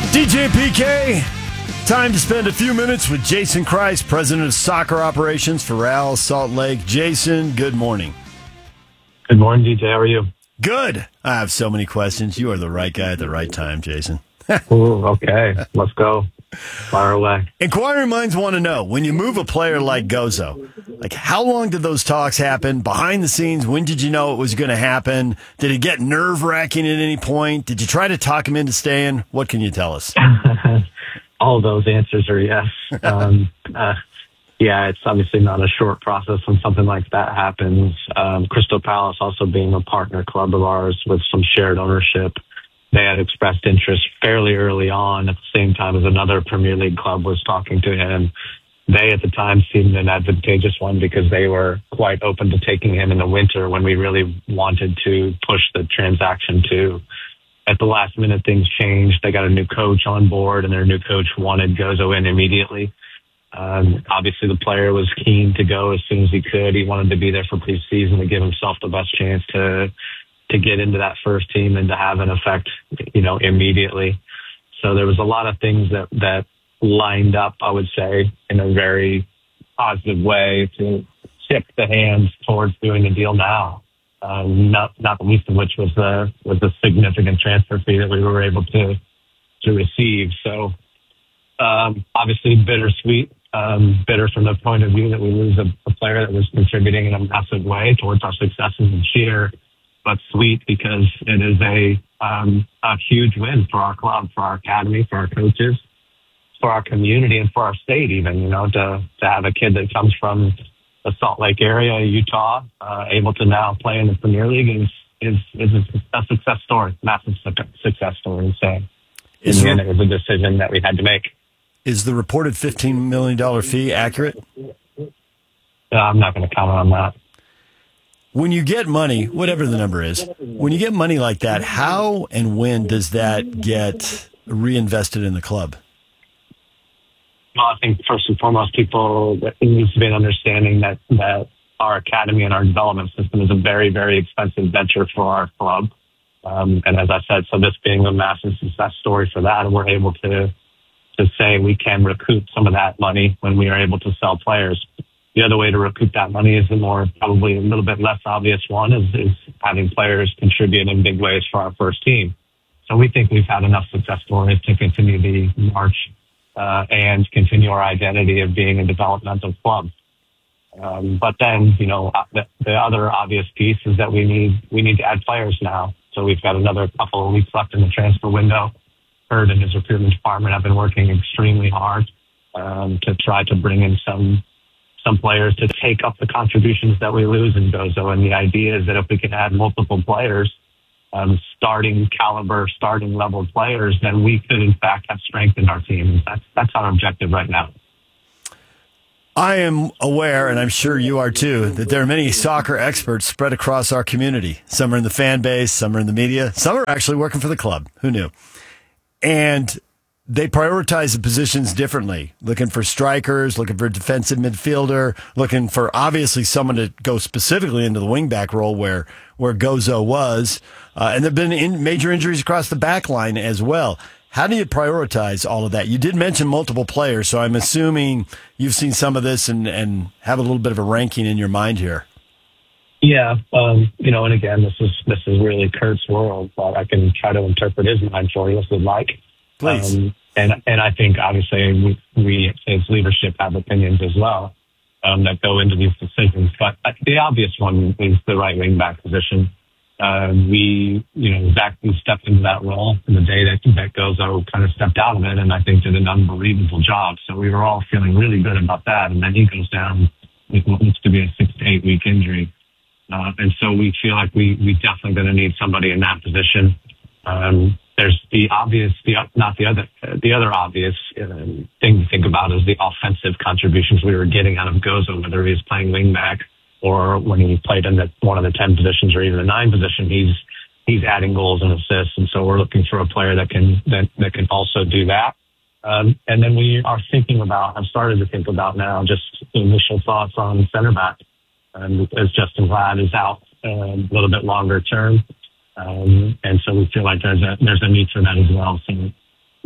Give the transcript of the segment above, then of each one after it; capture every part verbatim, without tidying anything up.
D J P K, time to spend a few minutes with Jason Christ, President of Soccer Operations for Real Salt Lake. Jason, good morning. Good morning, D J. How are you? Good. I have so many questions. You are the right guy at the right time, Jason. Ooh, okay, let's go. Fire away. Inquiring minds want to know, when you move a player like Gozo, like how long did those talks happen? Behind the scenes, when did you know it was going to happen? Did it get nerve-wracking at any point? Did you try to talk him into staying? What can you tell us? All of those answers are yes. Um, uh, yeah, it's obviously not a short process when something like that happens. Um, Crystal Palace also being a partner club of ours with some shared ownership, they had expressed interest fairly early on at the same time as another Premier League club was talking to him. They at the time seemed an advantageous one because they were quite open to taking him in the winter when we really wanted to push the transaction to. At the last minute, things changed. They got a new coach on board, and their new coach wanted Gozo in immediately. Um, obviously, the player was keen to go as soon as he could. He wanted to be there for preseason to give himself the best chance to to get into that first team and to have an effect, you know, immediately. So there was a lot of things that, that lined up, I would say, in a very positive way to tip the hands towards doing the deal now. Um, not not the least of which was the was the significant transfer fee that we were able to to receive. So um, obviously bittersweet, um, bitter from the point of view that we lose a, a player that was contributing in a massive way towards our successes and cheer. But sweet because it is a um, a huge win for our club, for our academy, for our coaches, for our community, and for our state. Even you know to to have a kid that comes from the Salt Lake area, Utah, uh, able to now play in the Premier League is is is a, a success story, massive success story. So Is again, the, it was a decision that we had to make. is the reported fifteen million dollars fee accurate? Uh, I'm not going to comment on that. When you get money, whatever the number is, when you get money like that, how and when does that get reinvested in the club? Well, I think first and foremost, people, there needs to be an understanding that, that our academy and our development system is a very, very expensive venture for our club. Um, and as I said, so this being a massive success story for that, and we're able to, to say we can recoup some of that money when we are able to sell players. The other way to recoup that money is the more, probably a little bit less obvious one, is, is having players contribute in big ways for our first team. So we think we've had enough success stories to continue the march uh, and continue our identity of being a developmental club. Um, but then, you know, the, the other obvious piece is that we need we need to add players now. So we've got another couple of weeks left in the transfer window. Herd and his recruitment department have been working extremely hard um, to try to bring in some some players to take up the contributions that we lose in Gozo. And the idea is that if we can add multiple players, um, starting caliber, starting level players, then we could in fact have strengthened our team. That's, that's our objective right now. I am aware, and I'm sure you are too, that there are many soccer experts spread across our community. Some are in the fan base, some are in the media, some are actually working for the club. Who knew? And they prioritize the positions differently, looking for strikers, looking for a defensive midfielder, looking for obviously someone to go specifically into the wingback role where, where Gozo was. Uh, and there have been in major injuries across the back line as well. How do you prioritize all of that? You did mention multiple players, so I'm assuming you've seen some of this and, and have a little bit of a ranking in your mind here. Yeah, um, you know, and again, this is this is really Kurt's world, but I can try to interpret his mind for you if you'd like. Please. Um, and and I think obviously we, we as leadership have opinions as well um, that go into these decisions. But the obvious one is the right wing back position. Uh, we, you know, Zach stepped into that role in the day that that Gozo kind of stepped out of it, and I think did an unbelievable job. So we were all feeling really good about that. And then he goes down with what looks to be a six to eight week injury. Uh, and so we feel like we, we definitely going to need somebody in that position. Um, there's the obvious, the not the other, the other obvious uh, thing to think about is the offensive contributions we were getting out of Gozo, whether he was playing wingback or when he played in the, one of the ten positions or even the nine position. He's he's adding goals and assists, and so we're looking for a player that can that, that can also do that. Um, and then we are thinking about, I've started to think about now, just initial thoughts on center back. Um, as Justin Vlad is out uh, a little bit longer term. Um, and so we feel like there's a there's a need for that as well. So, no, I,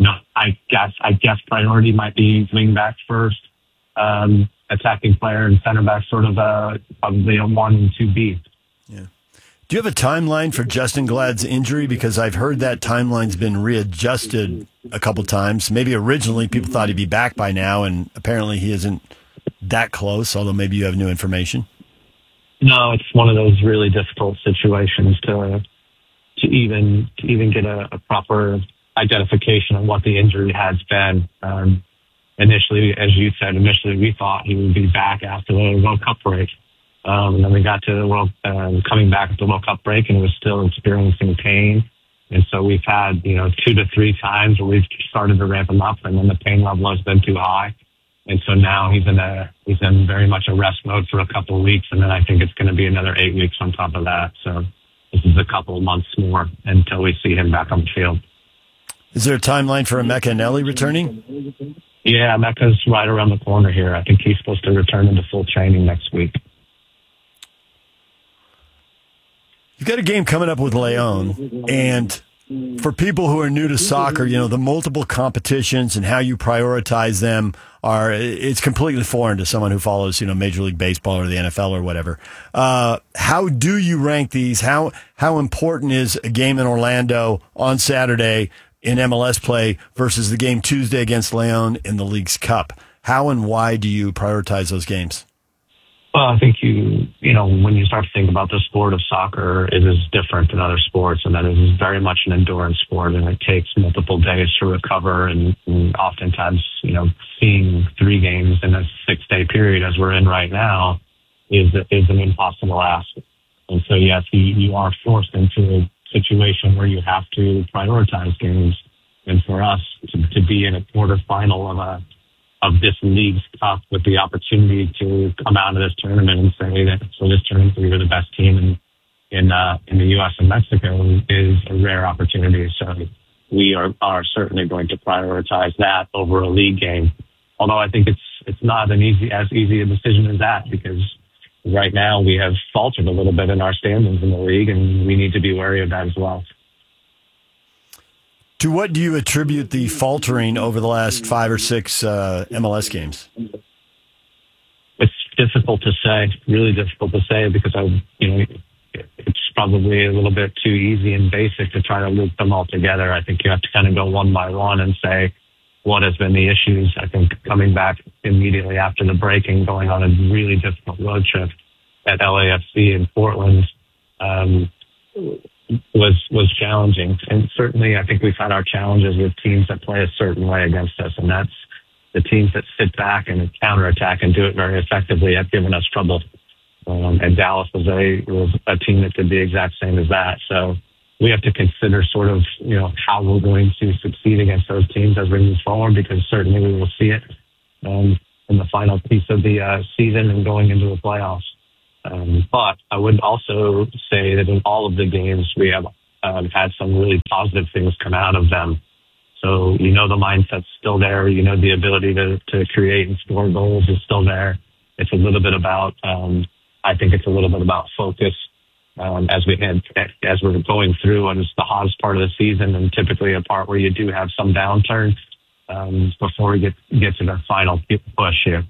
I guess I guess priority might be wing backs first, um, attacking player and center back sort of uh, probably a one and two B. Yeah. Do you have a timeline for Justen Glad's injury? Because I've heard that timeline's been readjusted a couple times. Maybe originally people thought he'd be back by now, and apparently he isn't that close, although maybe you have new information. No, it's one of those really difficult situations to to even to even get a, a proper identification of what the injury has been. Um, initially, as you said, initially we thought he would be back after the World Cup break. Um, and then we got to the World, um, coming back at the World Cup break and was still experiencing pain. And so we've had, you know, two to three times where we've started to ramp him up, and then the pain level has been too high. And so now he's in a, he's in very much a rest mode for a couple of weeks. And then I think it's going to be another eight weeks on top of that. So this is a couple of months more until we see him back on the field. Is there a timeline for Emeka Eneli returning? Yeah, Emeka's right around the corner here. I think he's supposed to return into full training next week. You've got a game coming up with Leon, and for people who are new to soccer, you know, the multiple competitions and how you prioritize them are, it's completely foreign to someone who follows, you know, Major League Baseball or the N F L or whatever. Uh, how do you rank these? How, how important is a game in Orlando on Saturday in M L S play versus the game Tuesday against Leon in the League's Cup? How and why do you prioritize those games? Well, I think you, you know, when you start to think about the sport of soccer, it is different than other sports, and that it is very much an endurance sport, and it takes multiple days to recover, and, and oftentimes, you know, seeing three games in a six-day period as we're in right now is is an impossible ask. And so, yes, you, you are forced into a situation where you have to prioritize games, and for us to, to be in a quarterfinal of a of this League's Cup with the opportunity to come out of this tournament and say that for this tournament we were the best team in in, uh, in the U S and Mexico is a rare opportunity. So we are, are certainly going to prioritize that over a league game. Although I think it's it's not an easy as easy a decision as that, because right now we have faltered a little bit in our standings in the league, and we need to be wary of that as well. To what do you attribute the faltering over the last five or six uh, M L S games? It's difficult to say, really difficult to say, because I, you know, it's probably a little bit too easy and basic to try to loop them all together. I think you have to kind of go one by one and say what has been the issues. I think coming back immediately after the break and going on a really difficult road trip at L A F C in Portland, um, was was challenging. And certainly I think we've had our challenges with teams that play a certain way against us, and that's the teams that sit back and counterattack and do it very effectively have given us trouble. Um, and Dallas was a was a team that did the exact same as that. So we have to consider sort of, you know, how we're going to succeed against those teams as we move forward, because certainly we will see it um, in the final piece of the uh, season and going into the playoffs. Um, but I would also say that in all of the games, we have um, had some really positive things come out of them. So, you know, the mindset's still there. You know, the ability to, to create and score goals is still there. It's a little bit about, um, I think it's a little bit about focus um, as we had, as we're going through, and it's the hottest part of the season, and typically a part where you do have some downturn um, before we get, get to the final push here.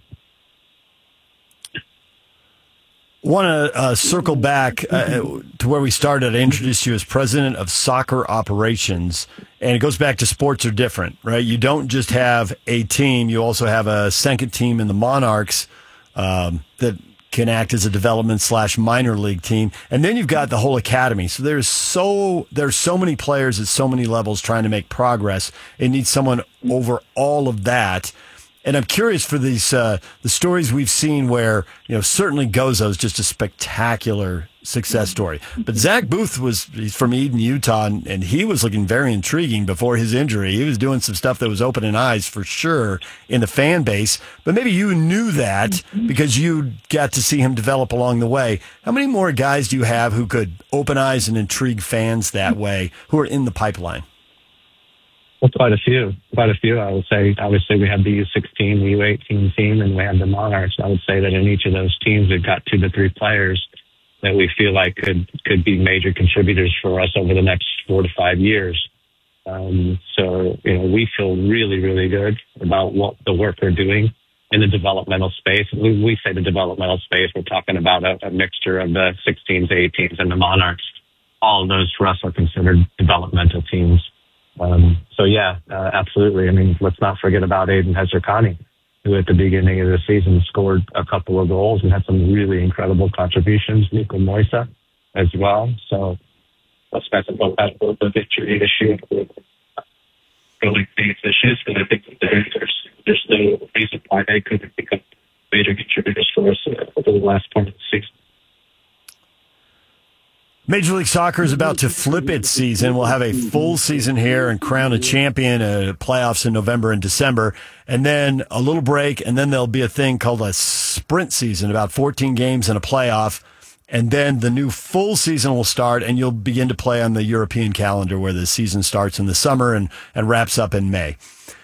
Want to uh, circle back uh, to where we started. I introduced you as president of soccer operations, and it goes back to sports are different, right? You don't just have a team; you also have a second team in the Monarchs um, that can act as a development slash minor league team, and then you've got the whole academy. So there's so there's so many players at so many levels trying to make progress. It needs someone over all of that. And I'm curious for these uh, the stories we've seen where, you know, certainly Gozo's just a spectacular success story. But Zach Booth was he's from Eden, Utah, and, and he was looking very intriguing before his injury. He was doing some stuff that was opening eyes for sure in the fan base. But maybe you knew that because you got to see him develop along the way. How many more guys do you have who could open eyes and intrigue fans that way who are in the pipeline? Well, quite a few, quite a few. I would say, obviously, we have the U sixteen, the U eighteen team, and we have the Monarchs. I would say that in each of those teams, we've got two to three players that we feel like could could be major contributors for us over the next four to five years. Um, so, you know, we feel really, really good about what the work we're doing in the developmental space. We, we say the developmental space, we're talking about a, a mixture of the sixteens, eighteens, and the Monarchs. All of those for us are considered developmental teams. Um, so, yeah, uh, absolutely. I mean, let's not forget about Aiden Hezerkani, who at the beginning of the season scored a couple of goals and had some really incredible contributions. Nico Moisa as well. So let's not about that for the victory issue. Really these issues, and I think that there, there's there's no reason why they couldn't become major contributors for us over the last part of the season. Major League Soccer is about to flip its season. We'll have a full season here and crown a champion, uh, playoffs in November and December, and then a little break, and then there'll be a thing called a sprint season, about fourteen games and a playoff, and then the new full season will start, and you'll begin to play on the European calendar where the season starts in the summer and, and wraps up in May.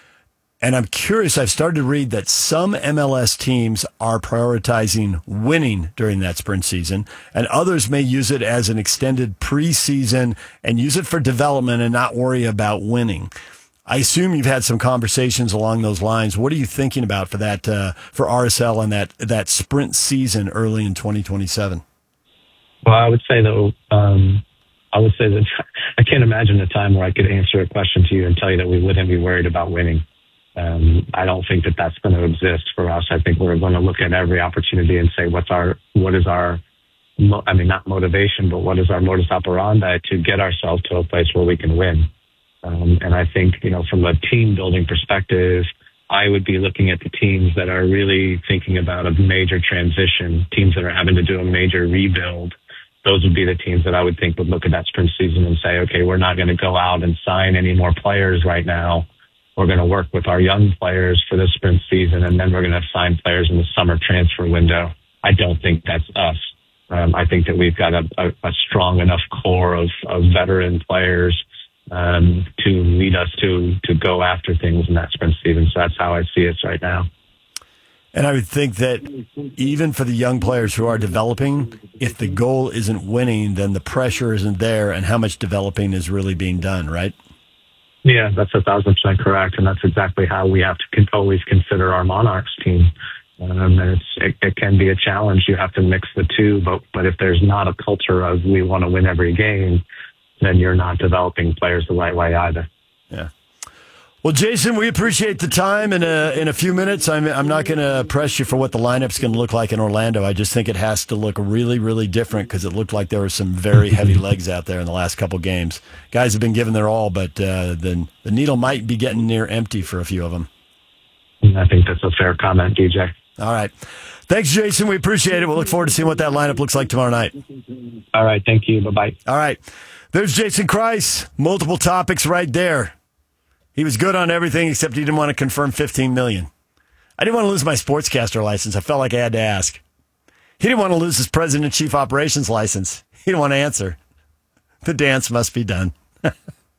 And I'm curious, I've started to read that some M L S teams are prioritizing winning during that sprint season, and others may use it as an extended preseason and use it for development and not worry about winning. I assume you've had some conversations along those lines. What are you thinking about for that, uh, for R S L and that, that sprint season early in twenty twenty-seven? Well, I would say, though, um, I would say that I can't imagine a time where I could answer a question to you and tell you that we wouldn't be worried about winning. Um, I don't think that that's going to exist for us. I think we're going to look at every opportunity and say, what's our, what is our, I mean, not motivation, but what is our modus operandi to get ourselves to a place where we can win? Um, and I think, you know, from a team building perspective, I would be looking at the teams that are really thinking about a major transition, teams that are having to do a major rebuild. Those would be the teams that I would think would look at that sprint season and say, okay, we're not going to go out and sign any more players right now. We're going to work with our young players for the sprint season, and then we're going to sign players in the summer transfer window. I don't think that's us. Um, I think that we've got a, a, a strong enough core of, of veteran players um, to lead us to to go after things in that sprint season. So that's how I see it right now. And I would think that even for the young players who are developing, if the goal isn't winning, then the pressure isn't there, and how much developing is really being done, right? Yeah, that's a thousand percent correct, and that's exactly how we have to con- always consider our Monarchs team. Um, and it's, it, it can be a challenge. You have to mix the two, but but if there's not a culture of we want to win every game, then you're not developing players the right way either. Yeah. Well, Jason, we appreciate the time. In a, in a few minutes, I'm, I'm not going to press you for what the lineup's going to look like in Orlando. I just think it has to look really, really different because it looked like there were some very heavy legs out there in the last couple games. Guys have been giving their all, but uh, the, the needle might be getting near empty for a few of them. I think that's a fair comment, D J. All right. Thanks, Jason. We appreciate it. We'll look forward to seeing what that lineup looks like tomorrow night. All right. Thank you. Bye-bye. All right. There's Jason Kreis. Multiple topics right there. He was good on everything except he didn't want to confirm fifteen million dollars. I didn't want to lose my sportscaster license. I felt like I had to ask. He didn't want to lose his president and chief operations license. He didn't want to answer. The dance must be done. I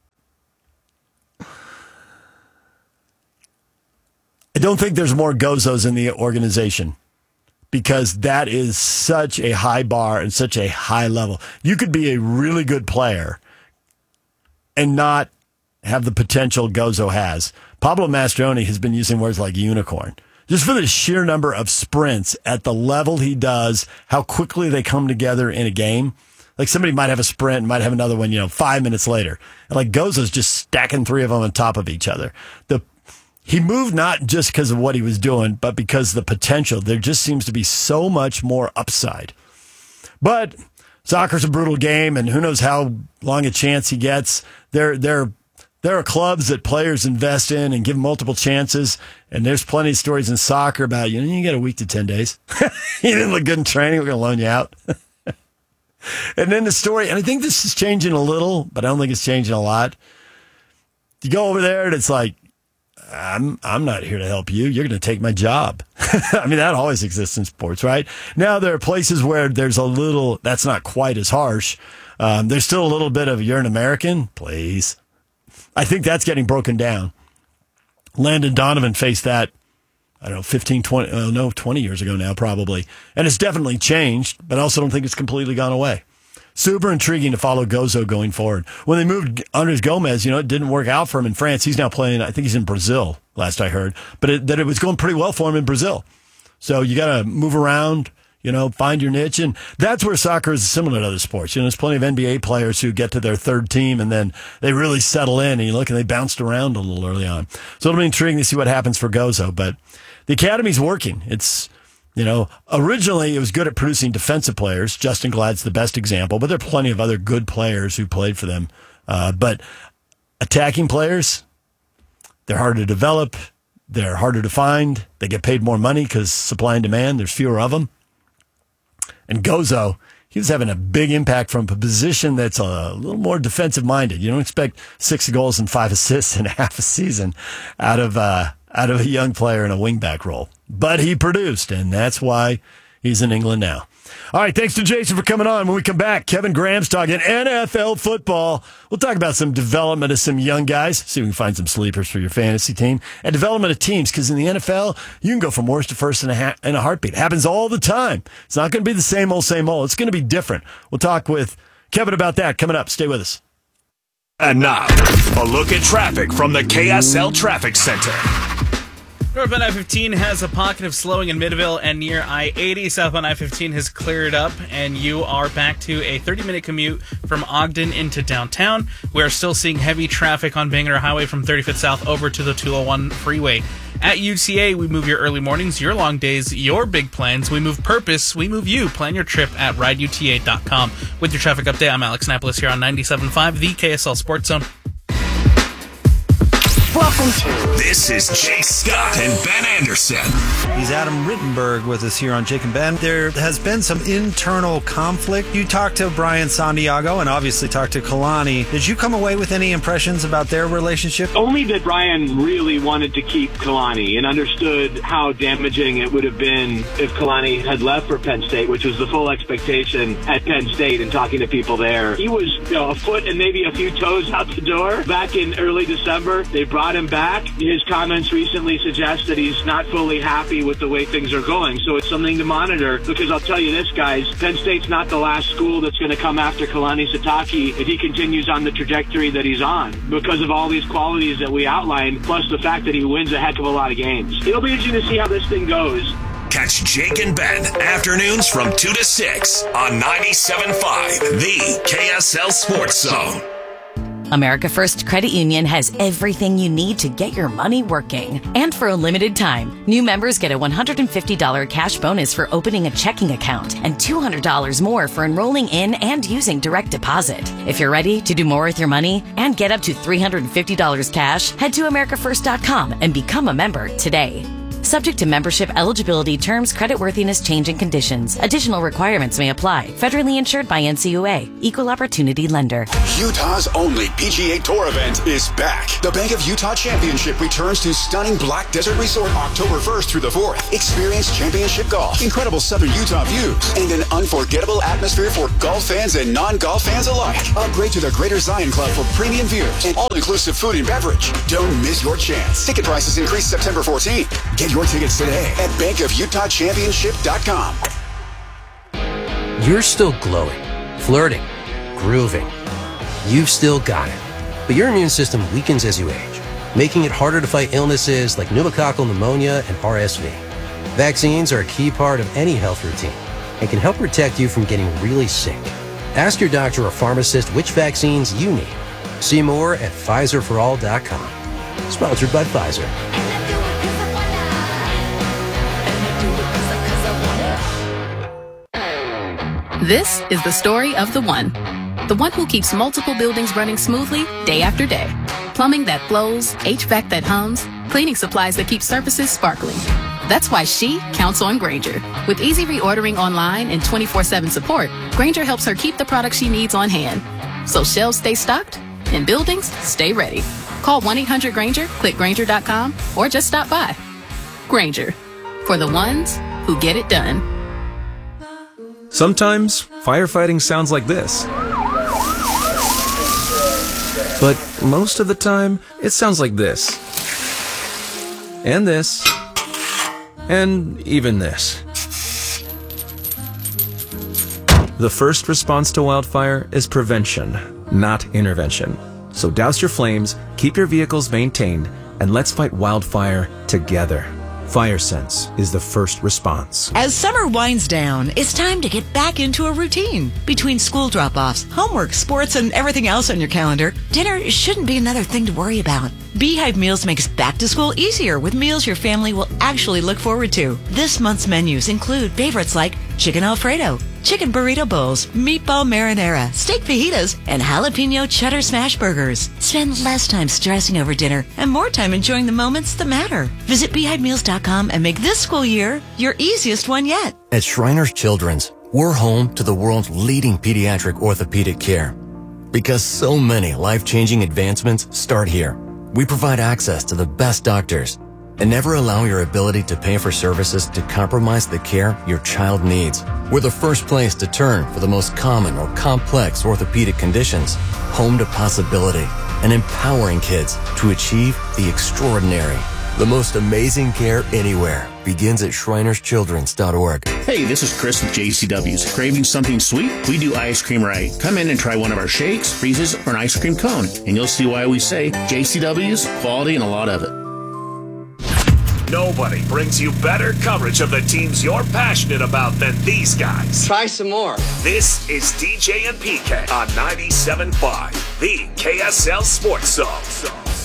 don't think there's more Gozos in the organization because that is such a high bar and such a high level. You could be a really good player and not have the potential Gozo has. Pablo Mastroeni has been using words like unicorn. Just for the sheer number of sprints at the level he does, how quickly they come together in a game. Like somebody might have a sprint, might have another one, you know, five minutes later. And like Gozo's just stacking three of them on top of each other. The He moved not just because of what he was doing, but because the potential. There just seems to be so much more upside. But soccer's a brutal game, and who knows how long a chance he gets. There, there There are clubs that players invest in and give multiple chances, and there's plenty of stories in soccer about, you know, you get a week to ten days. You didn't look good in training, we're going to loan you out. And then the story, and I think this is changing a little, but I don't think it's changing a lot. You go over there, and it's like, I'm I'm not here to help you. You're going to take my job. I mean, that always exists in sports, right? Now, there are places where there's a little, that's not quite as harsh. Um, there's still a little bit of, you're an American? Please. I think that's getting broken down. Landon Donovan faced that, I don't know, fifteen, twenty, oh no, twenty years ago now, probably. And it's definitely changed, but I also don't think it's completely gone away. super intriguing to follow Gozo going forward. When they moved Andres Gomez, you know, it didn't work out for him in France. He's now playing, I think he's in Brazil, last I heard, but it, that it was going pretty well for him in Brazil. So you got to move around, you know, find your niche. And that's where soccer is similar to other sports. You know, there's plenty of N B A players who get to their third team and then they really settle in and you look and they bounced around a little early on. So it'll be intriguing to see what happens for Gozo. But the academy's working. It's, you know, originally it was good at producing defensive players. Justin Glad's the best example, but there are plenty of other good players who played for them. Uh, but attacking players, they're harder to develop. They're harder to find. They get paid more money because supply and demand, there's fewer of them. And Gozo, he was having a big impact from a position that's a little more defensive-minded. You don't expect six goals and five assists in half a season out of uh, out of a young player in a wingback role. But he produced, and that's why he's in England now. All right, thanks to Jason for coming on. When we come back, Kevin Graham's talking N F L football. We'll talk about some development of some young guys, see if we can find some sleepers for your fantasy team, and development of teams, because in the N F L, you can go from worst to first in a, ha- in a heartbeat. It happens all the time. It's not going to be the same old, same old. It's going to be different. We'll talk with Kevin about that coming up. Stay with us. And now, a look at traffic from the K S L Traffic Center. Northbound I fifteen has a pocket of slowing in Midville and near I eighty. Southbound I fifteen has cleared up, and you are back to a thirty-minute commute from Ogden into downtown. We are still seeing heavy traffic on Bangor Highway from thirty-fifth South over to the two oh one freeway. At U T A, we move your early mornings, your long days, your big plans. We move purpose. We move you. Plan your trip at ride U T A dot com. With your traffic update, I'm Alex Napolis here on ninety-seven point five, the K S L Sports Zone. Welcome to. This is Jake Scott and Ben Anderson. He's Adam Rittenberg with us here on Jake and Ben. There has been some internal conflict. You talked to Brian Santiago and obviously talked to Kalani. Did you come away with any impressions about their relationship? Only that Brian really wanted to keep Kalani and understood how damaging it would have been if Kalani had left for Penn State, which was the full expectation at Penn State, and talking to people there. He was, you know, a foot and maybe a few toes out the door back in early December. They brought him back. His comments recently suggest that he's not fully happy with the way things are going. So it's something to monitor, because I'll tell you this, guys, Penn State's not the last school that's going to come after Kalani Sitake if he continues on the trajectory that he's on, because of all these qualities that we outlined, plus the fact that he wins a heck of a lot of games. It'll be interesting to see how this thing goes. Catch Jake and Ben afternoons from two to six on ninety-seven point five, the K S L Sports Zone. America First Credit Union has everything you need to get your money working. And for a limited time, new members get a one hundred fifty dollars cash bonus for opening a checking account and two hundred dollars more for enrolling in and using direct deposit. If you're ready to do more with your money and get up to three hundred fifty dollars cash, head to america first dot com and become a member today. Subject to membership eligibility, terms, creditworthiness, changing conditions. Additional requirements may apply. Federally insured by N C U A. Equal Opportunity Lender. Utah's only P G A Tour event is back. The Bank of Utah Championship returns to stunning Black Desert Resort October first through the fourth. Experience championship golf, incredible southern Utah views, and an unforgettable atmosphere for golf fans and non-golf fans alike. Upgrade to the Greater Zion Club for premium views and all-inclusive food and beverage. Don't miss your chance. Ticket prices increase September fourteenth. Get your tickets today at bank of utah championship dot com. You're still glowing, flirting, grooving. You've still got it. But your immune system weakens as you age, making it harder to fight illnesses like pneumococcal pneumonia and R S V. Vaccines are a key part of any health routine and can help protect you from getting really sick. Ask your doctor or pharmacist which vaccines you need. See more at Pfizer for all dot com. Sponsored by Pfizer. This is the story of the one. The one who keeps multiple buildings running smoothly day after day. Plumbing that flows, H V A C that hums, cleaning supplies that keep surfaces sparkling. That's why she counts on Grainger. With easy reordering online and twenty-four seven support, Grainger helps her keep the products she needs on hand. So shelves stay stocked and buildings stay ready. Call one eight hundred Grainger, click Grainger dot com, or just stop by. Grainger, for the ones who get it done. Sometimes, firefighting sounds like this. But most of the time, it sounds like this. And this. And even this. The first response to wildfire is prevention, not intervention. So douse your flames, keep your vehicles maintained, and let's fight wildfire together. FireSense is the first response. As summer winds down, it's time to get back into a routine. Between school drop-offs, homework, sports, and everything else on your calendar, dinner shouldn't be another thing to worry about. Beehive Meals makes back to school easier with meals your family will actually look forward to. This month's menus include favorites like chicken Alfredo, chicken burrito bowls, meatball marinara, steak fajitas, and jalapeno cheddar smash burgers. Spend less time stressing over dinner and more time enjoying the moments that matter. Visit beehive meals dot com and make this school year your easiest one yet. At Shriners Children's, we're home to the world's leading pediatric orthopedic care. Because so many life-changing advancements start here. We provide access to the best doctors and never allow your ability to pay for services to compromise the care your child needs. We're the first place to turn for the most common or complex orthopedic conditions. Home to possibility and empowering kids to achieve the extraordinary. The most amazing care anywhere begins at shriners children's dot org. Hey, this is Chris with J C W's. Craving something sweet? We do ice cream right. Come in and try one of our shakes, freezes, or an ice cream cone, and you'll see why we say J C W's, quality and a lot of it. Nobody brings you better coverage of the teams you're passionate about than these guys. Try some more. This is D J and P K on ninety-seven point five, the K S L Sports Zone.